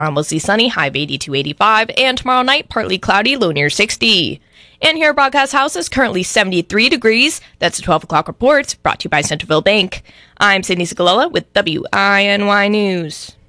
Mostly sunny, high of 82, 85, and tomorrow night, partly cloudy, low near 60. And here at Broadcast House is currently 73 degrees. That's a 12 o'clock report brought to you by Centerville Bank. I'm Sydney Sigalella with WINY News.